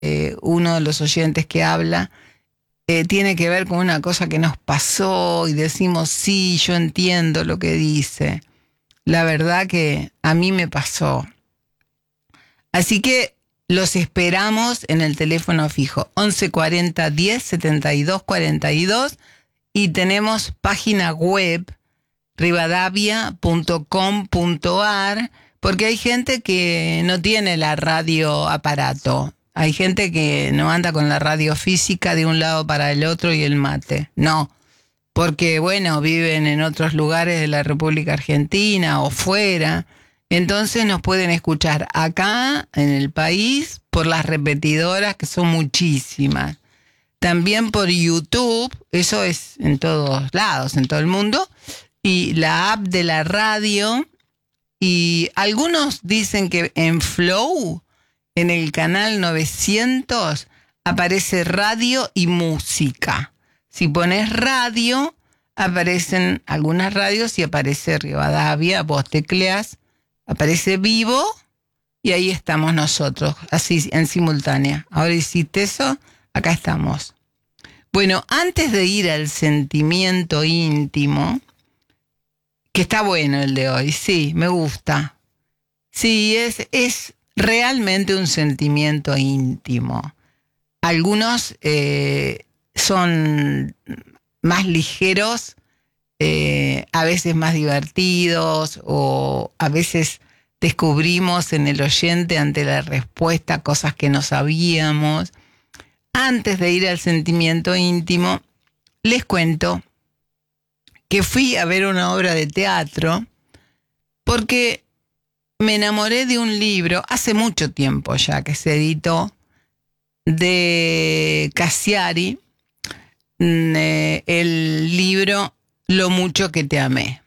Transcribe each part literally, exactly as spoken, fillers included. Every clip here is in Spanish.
eh, uno de los oyentes que habla, eh, tiene que ver con una cosa que nos pasó y decimos, sí, yo entiendo lo que dice. La verdad que a mí me pasó. Así que los esperamos en el teléfono fijo once cuarenta diez setenta y dos cuarenta y dos y tenemos página web rivadavia punto com punto ar porque hay gente que no tiene la radio aparato. Hay gente que no anda con la radio física de un lado para el otro y el mate. No, porque bueno, viven en otros lugares de la República Argentina o fuera. Entonces nos pueden escuchar acá en el país por las repetidoras, que son muchísimas. También por YouTube, eso es en todos lados, en todo el mundo. Y la app de la radio. Y algunos dicen que en Flow, en el canal novecientos, aparece radio y música. Si pones radio, aparecen algunas radios y aparece Rivadavia, vos tecleás, aparece vivo y ahí estamos nosotros, así en simultánea. Ahora hiciste eso, acá estamos. Bueno, antes de ir al sentimiento íntimo, que está bueno el de hoy, sí, me gusta. Sí, es, es realmente un sentimiento íntimo. Algunos eh, son más ligeros, eh, a veces más divertidos, o a veces descubrimos en el oyente ante la respuesta cosas que no sabíamos. Antes de ir al sentimiento íntimo, les cuento que fui a ver una obra de teatro porque me enamoré de un libro hace mucho tiempo ya que se editó de Cassiari, el libro Lo mucho que te amé.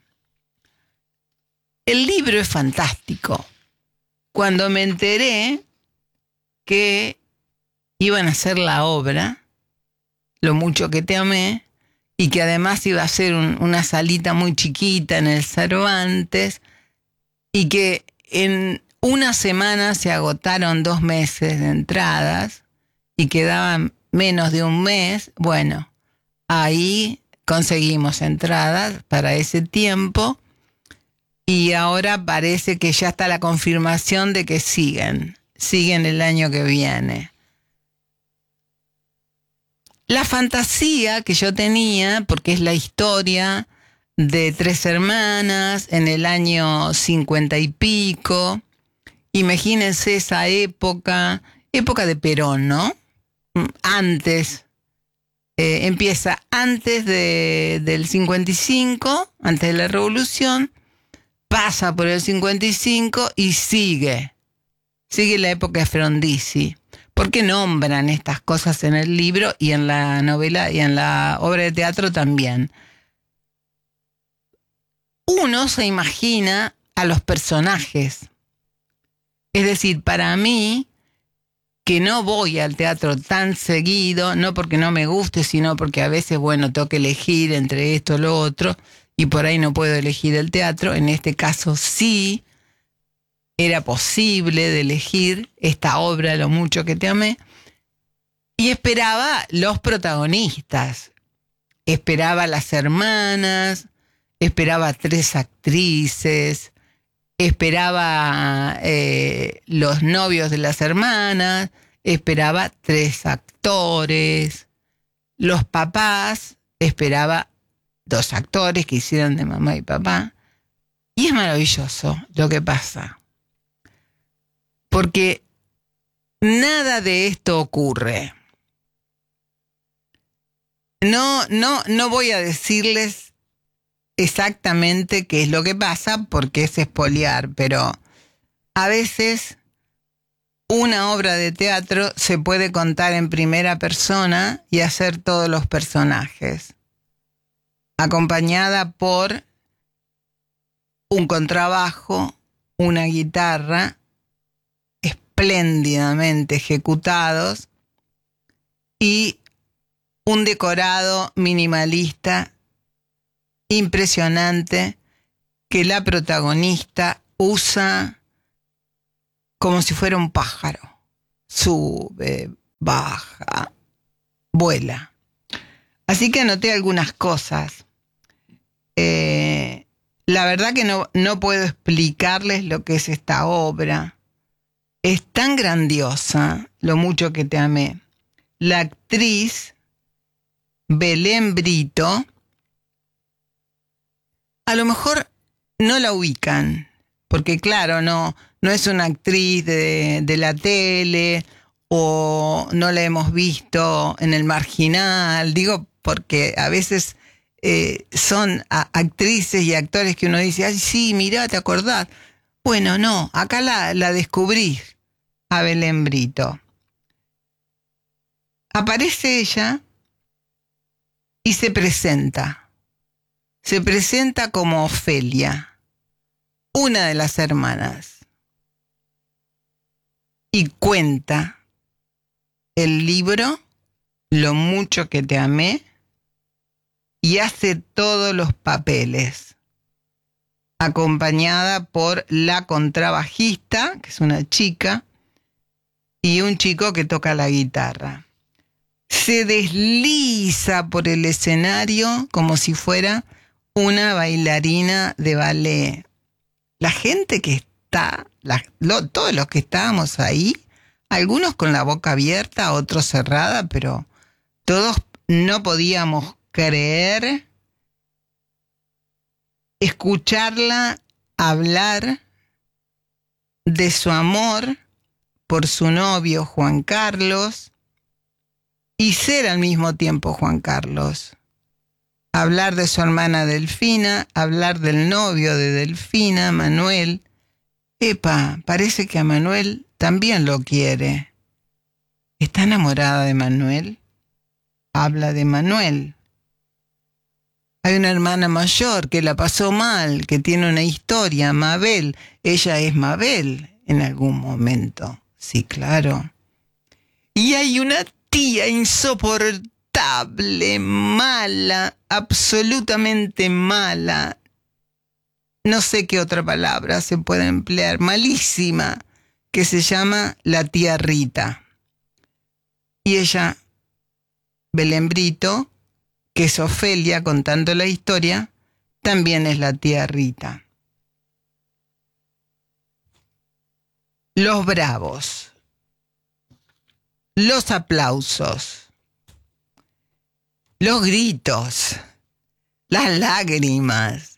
El libro es fantástico. Cuando me enteré que iban a hacer la obra Lo mucho que te amé, y que además iba a ser un, una salita muy chiquita en el Cervantes, y que en una semana se agotaron dos meses de entradas y quedaban menos de un mes, bueno, ahí conseguimos entradas para ese tiempo y ahora parece que ya está la confirmación de que siguen, siguen el año que viene. La fantasía que yo tenía, porque es la historia de tres hermanas en el año cincuenta y pico, imagínense esa época, época de Perón, ¿no? Antes, eh, empieza antes de, del cincuenta y cinco, antes de la revolución, pasa por el cincuenta y cinco y sigue, sigue la época de Frondizi. ¿Por qué nombran estas cosas en el libro y en la novela y en la obra de teatro también? Uno se imagina a los personajes. Es decir, para mí, que no voy al teatro tan seguido, no porque no me guste, sino porque a veces, bueno, tengo que elegir entre esto o lo otro, y por ahí no puedo elegir el teatro. En este caso sí, era posible de elegir esta obra, Lo mucho que te amé, y esperaba los protagonistas, esperaba las hermanas, esperaba tres actrices, esperaba eh, los novios de las hermanas, esperaba tres actores, los papás, esperaba dos actores que hicieran de mamá y papá, y es maravilloso lo que pasa. Porque nada de esto ocurre. No, no, no voy a decirles exactamente qué es lo que pasa porque es espoliar, pero a veces una obra de teatro se puede contar en primera persona y hacer todos los personajes, acompañada por un contrabajo, una guitarra, espléndidamente ejecutados, y un decorado minimalista impresionante que la protagonista usa como si fuera un pájaro. Sube, baja, vuela. Así que anoté algunas cosas. Eh, la verdad que no, no puedo explicarles lo que es esta obra. Es tan grandiosa, Lo mucho que te amé. La actriz Belén Brito, a lo mejor no la ubican, porque claro, no, no es una actriz de, de la tele, o no la hemos visto en El Marginal, digo, porque a veces eh, son a, actrices y actores que uno dice, ay, sí, mirá, ¿te acordás? Bueno, no, acá la, la descubrí a Belén Brito. Aparece ella y se presenta. Se presenta como Ofelia, una de las hermanas, y cuenta el libro Lo mucho que te amé y hace todos los papeles, acompañada por la contrabajista, que es una chica, y un chico que toca la guitarra. Se desliza por el escenario como si fuera una bailarina de ballet. La gente que está, la, lo, todos los que estábamos ahí, algunos con la boca abierta, otros cerrada, pero todos no podíamos creer escucharla hablar de su amor por su novio Juan Carlos y ser al mismo tiempo Juan Carlos. Hablar de su hermana Delfina, hablar del novio de Delfina, Manuel. Epa, parece que a Manuel también lo quiere. ¿Está enamorada de Manuel? Habla de Manuel. Hay una hermana mayor que la pasó mal, que tiene una historia, Mabel. Ella es Mabel en algún momento. Sí, claro. Y hay una tía insoportable, mala, absolutamente mala. No sé qué otra palabra se puede emplear, malísima, que se llama la tía Rita. Y ella, Belén Brito, que es Ofelia contando la historia, también es la tía Rita. Los bravos, los aplausos, los gritos, las lágrimas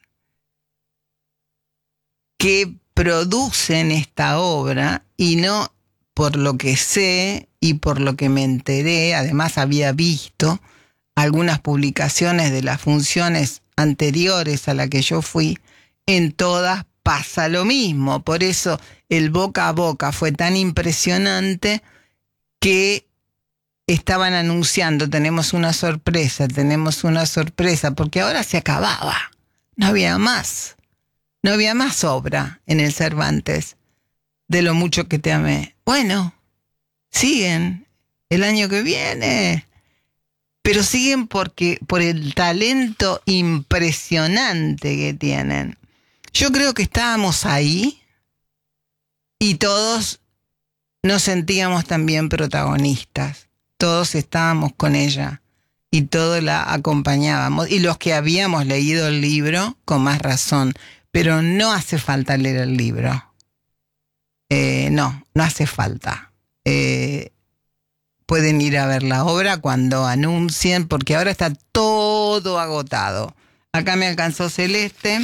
que producen esta obra, y no por lo que sé y por lo que me enteré, además había visto algunas publicaciones de las funciones anteriores a la que yo fui, en todas pasa lo mismo. Por eso el boca a boca fue tan impresionante que estaban anunciando, tenemos una sorpresa, tenemos una sorpresa, porque ahora se acababa, no había más, no había más obra en el Cervantes de Lo mucho que te amé. Bueno, siguen el año que viene, pero siguen porque por el talento impresionante que tienen. Yo creo que estábamos ahí y todos nos sentíamos también protagonistas. Todos estábamos con ella y todos la acompañábamos. Y los que habíamos leído el libro, con más razón. Pero no hace falta leer el libro. Eh, no, no hace falta. Eh, pueden ir a ver la obra cuando anuncien, porque ahora está todo agotado. Acá me alcanzó Celeste.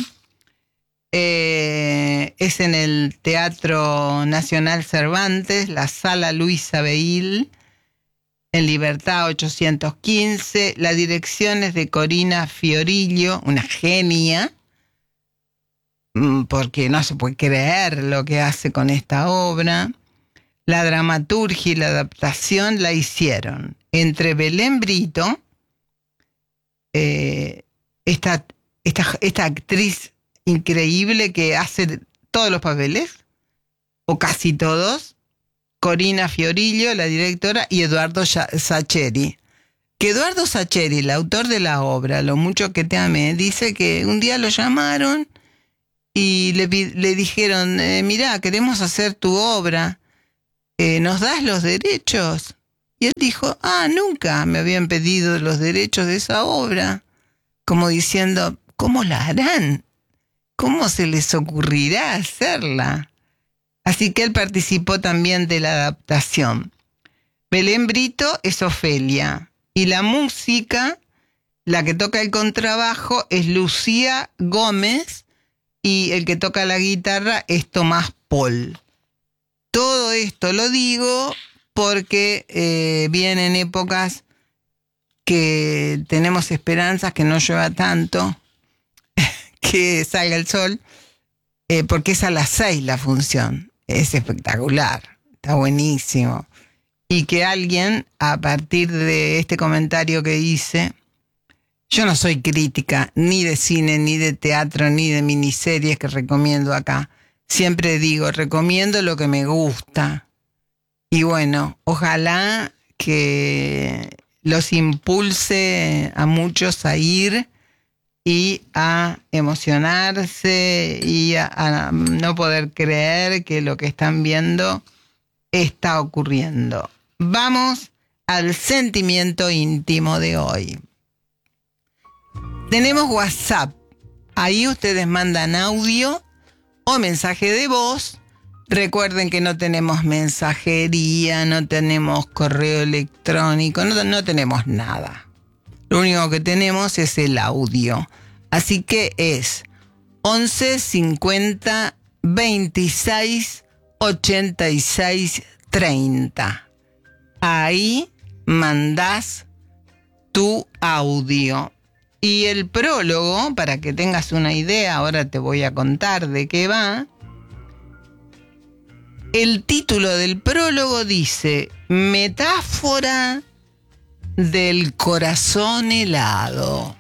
Eh, es en el Teatro Nacional Cervantes, la Sala Luisa Beil, en Libertad ochocientos quince. La dirección es de Corina Fiorillo, una genia, porque no se puede creer lo que hace con esta obra. La dramaturgia y la adaptación la hicieron entre Belén Brito, eh, esta, esta, esta actriz increíble que hace todos los papeles, o casi todos, Corina Fiorillo, la directora, y Eduardo Sacheri. Que Eduardo Sacheri, el autor de la obra Lo mucho que te amé, dice que un día lo llamaron y le, le dijeron, eh, mirá, queremos hacer tu obra, eh, ¿nos das los derechos? Y él dijo, ah, nunca me habían pedido los derechos de esa obra. Como diciendo, ¿cómo la harán? ¿Cómo se les ocurrirá hacerla? Así que él participó también de la adaptación. Belén Brito es Ofelia. Y la música, la que toca el contrabajo, es Lucía Gómez. Y el que toca la guitarra es Tomás Paul. Todo esto lo digo porque eh, vienen épocas que tenemos esperanzas que no llueva tanto, que salga el sol, eh, porque es a las seis la función. Es espectacular, está buenísimo. Y que alguien, a partir de este comentario que hice, yo no soy crítica ni de cine, ni de teatro, ni de miniseries que recomiendo acá. Siempre digo, recomiendo lo que me gusta. Y bueno, ojalá que los impulse a muchos a ir y a emocionarse y a, a no poder creer que lo que están viendo está ocurriendo. Vamos al sentimiento íntimo de hoy. Tenemos WhatsApp. Ahí ustedes mandan audio o mensaje de voz. Recuerden que no tenemos mensajería, no tenemos correo electrónico, no, no tenemos nada. Lo único que tenemos es el audio. Así que es once cincuenta veintiséis ochenta y seis treinta. Ahí mandás tu audio. Y el prólogo, para que tengas una idea, ahora te voy a contar de qué va. El título del prólogo dice, metáfora del corazón helado.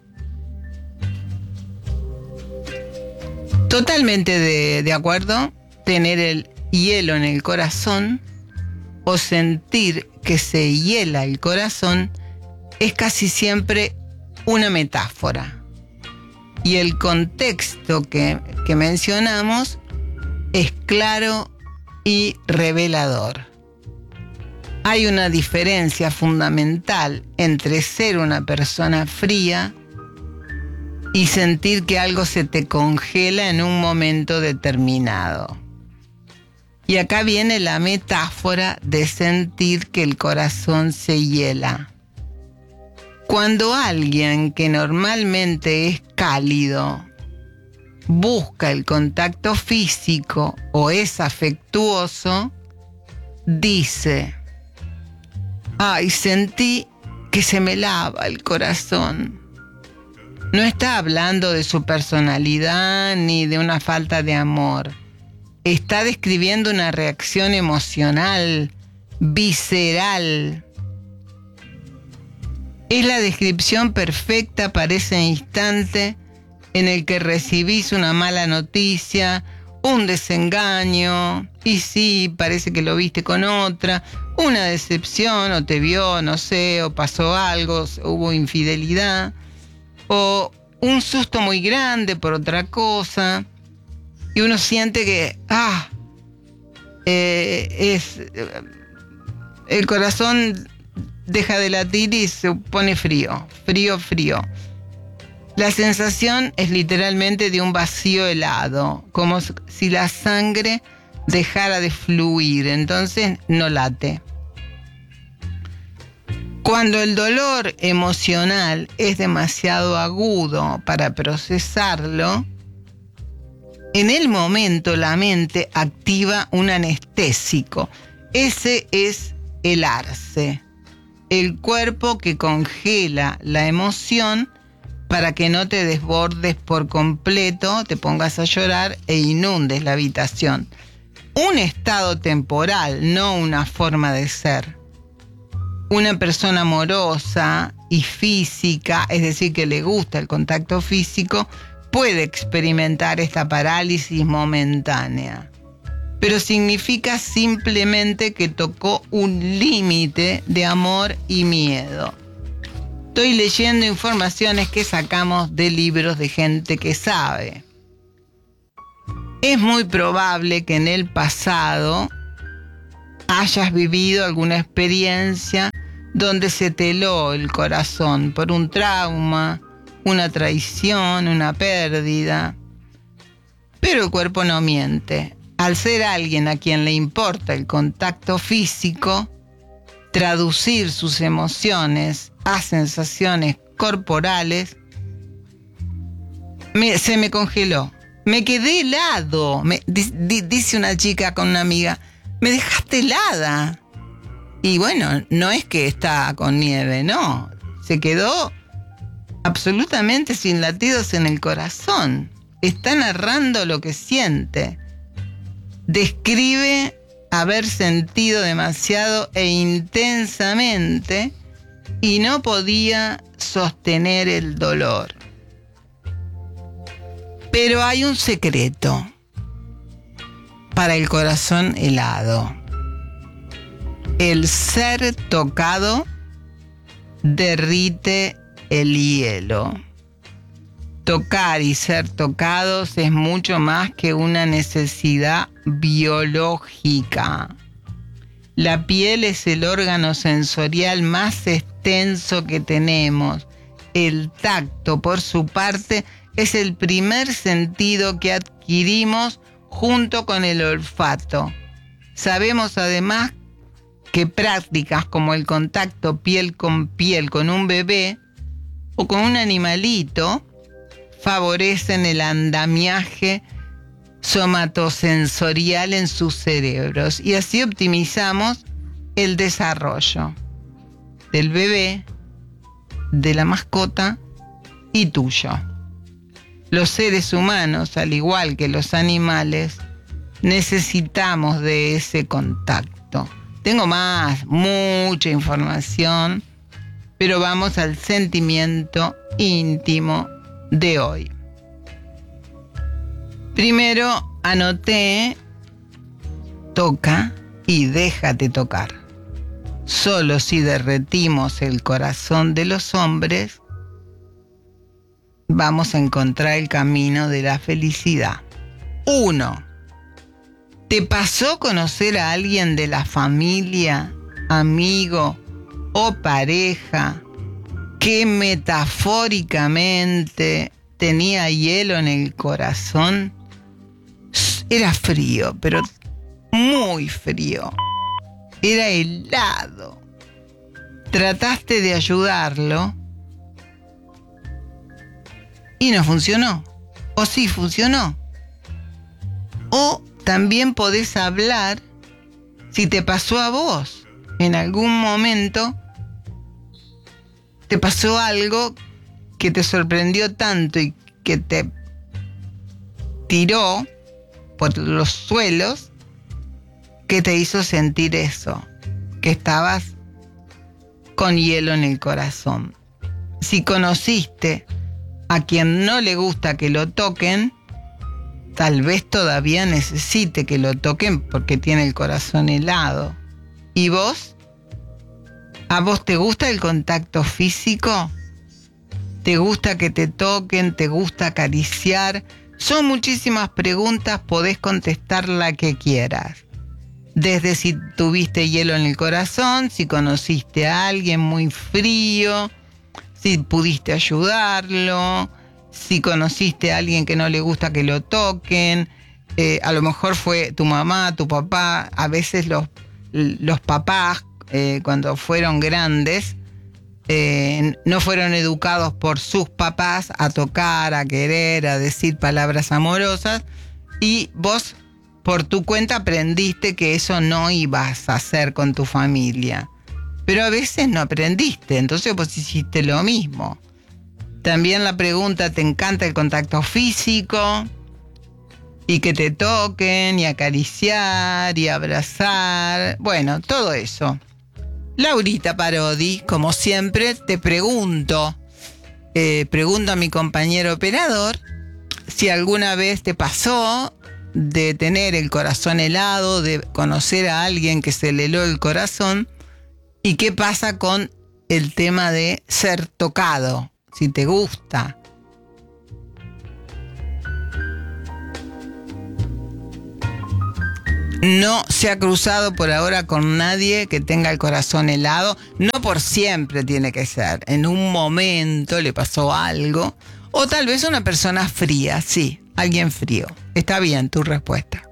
Totalmente de, de acuerdo, tener el hielo en el corazón o sentir que se hiela el corazón es casi siempre una metáfora. Y el contexto que, que mencionamos es claro y revelador. Hay una diferencia fundamental entre ser una persona fría y sentir que algo se te congela en un momento determinado. Y acá viene la metáfora de sentir que el corazón se hiela. Cuando alguien que normalmente es cálido busca el contacto físico o es afectuoso, dice, ay, sentí que se me lava el corazón. No está hablando de su personalidad ni de una falta de amor. Está describiendo una reacción emocional, visceral. Es la descripción perfecta para ese instante en el que recibís una mala noticia, un desengaño, y sí, parece que lo viste con otra, una decepción, o te vio, no sé, o pasó algo, hubo infidelidad, o un susto muy grande por otra cosa, y uno siente que, ah, eh, es, el corazón deja de latir y se pone frío, frío, frío. La sensación es literalmente de un vacío helado, como si la sangre dejara de fluir, entonces no late. Cuando el dolor emocional es demasiado agudo para procesarlo, en el momento la mente activa un anestésico. Ese es el arce, el cuerpo que congela la emoción para que no te desbordes por completo, te pongas a llorar e inundes la habitación. Un estado temporal, no una forma de ser. Una persona amorosa y física, es decir, que le gusta el contacto físico, puede experimentar esta parálisis momentánea. Pero significa simplemente que tocó un límite de amor y miedo. Estoy leyendo informaciones que sacamos de libros de gente que sabe. Es muy probable que en el pasado hayas vivido alguna experiencia donde se te heló el corazón por un trauma, una traición, una pérdida. Pero el cuerpo no miente. Al ser alguien a quien le importa el contacto físico, traducir sus emociones a sensaciones corporales, me, se me congeló. Me quedé helado. Me, di, di, dice una chica con una amiga, me dejaste helada. Y bueno, no es que está con nieve, no. Se quedó absolutamente sin latidos en el corazón. Está narrando lo que siente. Describe haber sentido demasiado e intensamente y no podía sostener el dolor. Pero hay un secreto para el corazón helado. El ser tocado derrite el hielo. Tocar y ser tocados es mucho más que una necesidad biológica. La piel es el órgano sensorial más extenso que tenemos. El tacto, por su parte, es el primer sentido que adquirimos junto con el olfato. Sabemos además que prácticas como el contacto piel con piel con un bebé o con un animalito favorecen el andamiaje somatosensorial en sus cerebros y así optimizamos el desarrollo del bebé, de la mascota y tuyo. Los seres humanos, al igual que los animales, necesitamos de ese contacto. Tengo más, mucha información, pero vamos al sentimiento íntimo de hoy. Primero anoté, toca y déjate tocar. Solo si derretimos el corazón de los hombres, vamos a encontrar el camino de la felicidad. Uno. ¿Te pasó conocer a alguien de la familia, amigo o pareja que metafóricamente tenía hielo en el corazón? Era frío, pero muy frío. Era helado. Trataste de ayudarlo y no funcionó. O sí funcionó. O también podés hablar si te pasó a vos. En algún momento te pasó algo que te sorprendió tanto y que te tiró por los suelos, que te hizo sentir eso, que estabas con hielo en el corazón. Si conociste a quien no le gusta que lo toquen, tal vez todavía necesite que lo toquen porque tiene el corazón helado. ¿Y vos? ¿A vos te gusta el contacto físico? ¿Te gusta que te toquen? ¿Te gusta acariciar? Son muchísimas preguntas, podés contestar la que quieras. Desde si tuviste hielo en el corazón, si conociste a alguien muy frío, si pudiste ayudarlo, si conociste a alguien que no le gusta que lo toquen, eh, a lo mejor fue tu mamá, tu papá. A veces los, los papás, eh, cuando fueron grandes, eh, no fueron educados por sus papás a tocar, a querer, a decir palabras amorosas, y vos por tu cuenta aprendiste que eso no ibas a hacer con tu familia. Pero a veces no aprendiste, entonces vos hiciste lo mismo. También la pregunta, ¿te encanta el contacto físico? Y que te toquen, y acariciar, y abrazar. Bueno, todo eso. Laurita Parodi, como siempre, te pregunto, eh, pregunto a mi compañero operador, si alguna vez te pasó de tener el corazón helado, de conocer a alguien que se le heló el corazón, y qué pasa con el tema de ser tocado, si te gusta. No se ha cruzado por ahora con nadie que tenga el corazón helado. No por siempre tiene que ser. En un momento le pasó algo. O tal vez una persona fría, sí, alguien frío. Está bien tu respuesta.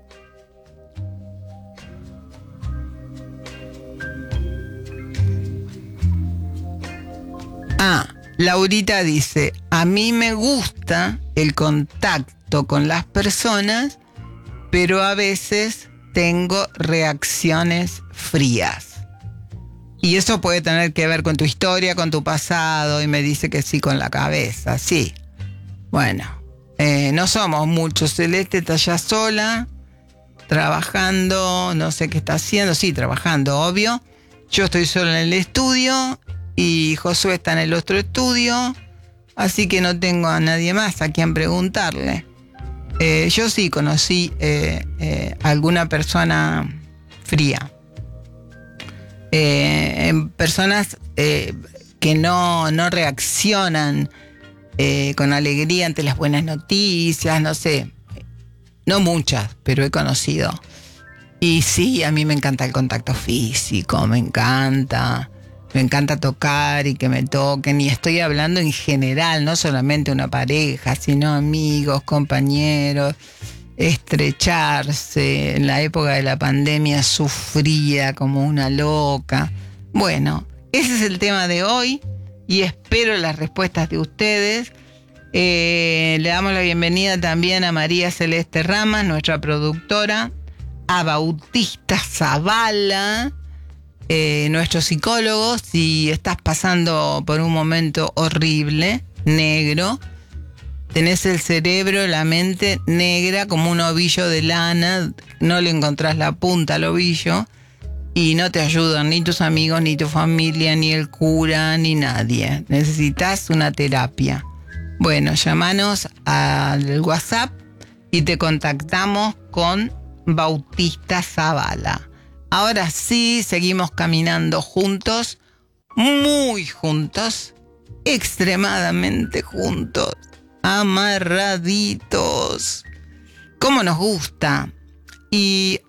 Ah, Laurita dice, a mí me gusta el contacto con las personas, pero a veces tengo reacciones frías. Y eso puede tener que ver con tu historia, con tu pasado, y me dice que sí con la cabeza, sí. Bueno, eh, no somos muchos. Celeste está allá sola, trabajando, no sé qué está haciendo, sí, trabajando, obvio. Yo estoy sola en el estudio y Josué está en el otro estudio, así que no tengo a nadie más a quien preguntarle. Eh, yo sí conocí eh, eh, alguna persona fría. Eh, en personas eh, que no, no reaccionan eh, con alegría ante las buenas noticias, no sé. No muchas, pero he conocido. Y sí, a mí me encanta el contacto físico, me encanta. Me encanta tocar y que me toquen. Y estoy hablando en general, no solamente una pareja, sino amigos, compañeros. Estrecharse. En la época de la pandemia sufría como una loca. Bueno, ese es el tema de hoy y espero las respuestas de ustedes. Eh, le damos la bienvenida también a María Celeste Ramas, nuestra productora, a Bautista Zavala, eh, nuestro psicólogo. Si estás pasando por un momento horrible, negro, tenés el cerebro, la mente negra como un ovillo de lana, no le encontrás la punta al ovillo y no te ayudan ni tus amigos, ni tu familia, ni el cura, ni nadie. Necesitas una terapia. Bueno, llámanos al WhatsApp y te contactamos con Bautista Zavala. Ahora sí, seguimos caminando juntos, muy juntos, extremadamente juntos, amarraditos. ¿Cómo nos gusta? Y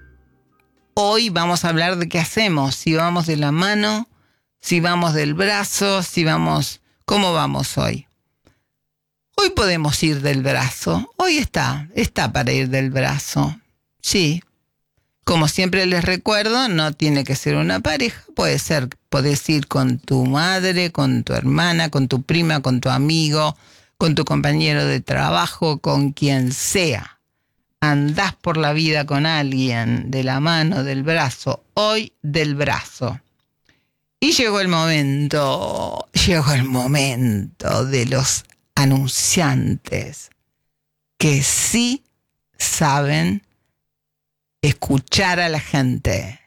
hoy vamos a hablar de qué hacemos, si vamos de la mano, si vamos del brazo, si vamos... ¿Cómo vamos hoy? Hoy podemos ir del brazo. Hoy está, está para ir del brazo. Sí. Como siempre les recuerdo, no tiene que ser una pareja. Puede ser, podés ir con tu madre, con tu hermana, con tu prima, con tu amigo, con tu compañero de trabajo, con quien sea. Andás por la vida con alguien, de la mano, del brazo. Hoy del brazo. Y llegó el momento, llegó el momento de los anunciantes que sí saben escuchar a la gente.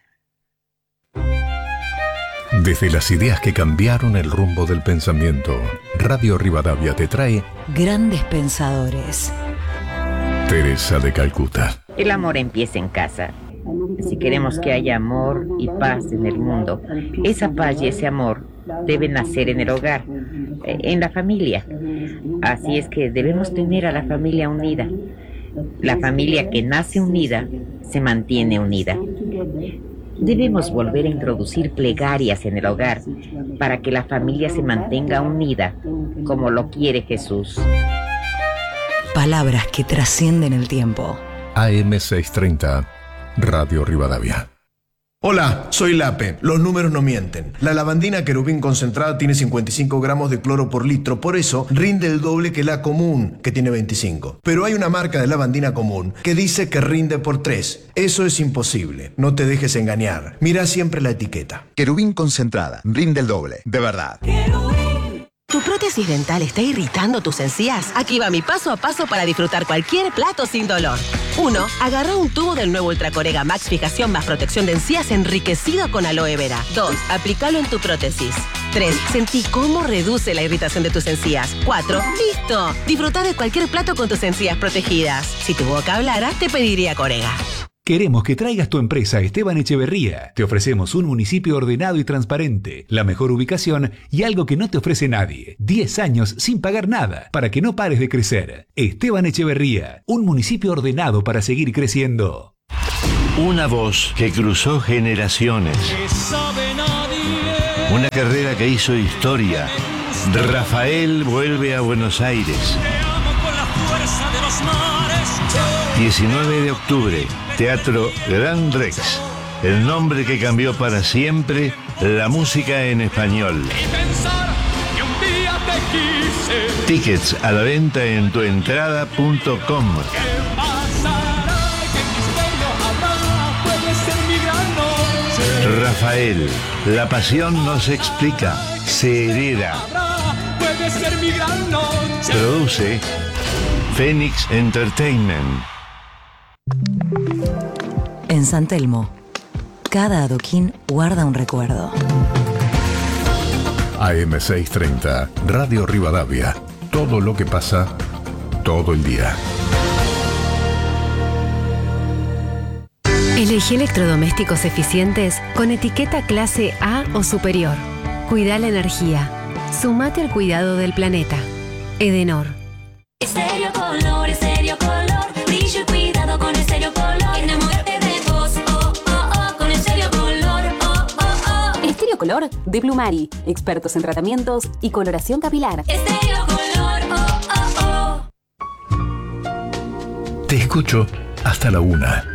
Desde las ideas que cambiaron el rumbo del pensamiento, Radio Rivadavia te trae Grandes Pensadores. Teresa de Calcuta. El amor empieza en casa. Si queremos que haya amor y paz en el mundo, esa paz y ese amor deben nacer en el hogar, en la familia. Así es que debemos tener a la familia unida. La familia que nace unida se mantiene unida. Debemos volver a introducir plegarias en el hogar para que la familia se mantenga unida, como lo quiere Jesús. Palabras que trascienden el tiempo. A M seiscientos treinta, Radio Rivadavia. Hola, soy Lape. Los números no mienten. La lavandina querubín concentrada tiene cincuenta y cinco gramos de cloro por litro, por eso rinde el doble que la común, que tiene veinticinco. Pero hay una marca de lavandina común que dice que rinde por tres. Eso es imposible. No te dejes engañar. Mira siempre la etiqueta. Querubín concentrada. Rinde el doble. De verdad. ¿Tu prótesis dental está irritando tus encías? Aquí va mi paso a paso para disfrutar cualquier plato sin dolor. uno. Agarra un tubo del nuevo Ultracorega Max Fijación más protección de encías enriquecido con aloe vera. dos. Aplícalo en tu prótesis. tres. Sentí cómo reduce la irritación de tus encías. cuatro. ¡Listo! Disfruta de cualquier plato con tus encías protegidas. Si tu boca hablara, te pediría Corega. Queremos que traigas tu empresa a Esteban Echeverría. Te ofrecemos un municipio ordenado y transparente, la mejor ubicación y algo que no te ofrece nadie. diez años sin pagar nada, para que no pares de crecer. Esteban Echeverría, un municipio ordenado para seguir creciendo. Una voz que cruzó generaciones. Una carrera que hizo historia. Rafael vuelve a Buenos Aires. diecinueve de octubre, Teatro Gran Rex. El nombre que cambió para siempre la música en español. Tickets a la venta en tuentrada punto com. Rafael, la pasión no se explica, se hereda. Produce Phoenix Entertainment. En San Telmo, cada adoquín guarda un recuerdo. A M seiscientos treinta, Radio Rivadavia. Todo lo que pasa, todo el día. Elegí electrodomésticos eficientes con etiqueta clase A o superior. Cuida la energía. Sumate al cuidado del planeta. Edenor. Estéreo Color, Estéreo Color. Brillo y cuidado con Estéreo Color. Enamórate de vos, oh, oh, oh, con Estéreo Color, oh, oh, oh. Estéreo Color de Plumari. Expertos en tratamientos y coloración capilar. Estéreo Color, oh, oh, oh. Te escucho hasta la una.